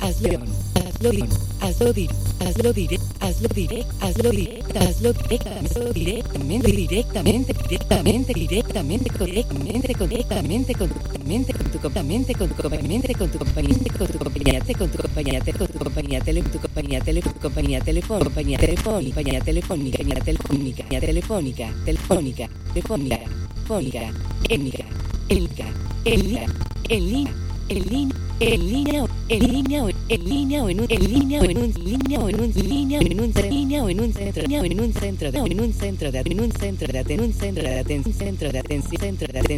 hazlo bien, hazlo dir, hazlo direct, hazlo direct, hazlo direct, hazlo directamente, directamente, directamente, correctamente, correctamente, correctamente, con tu compañía, con tu compañía, con tu compañía, con tu compañía, con tu compañía, con tu compañía, tu compañía, tu compañía telefónica, telefónica, en línea o en un centro de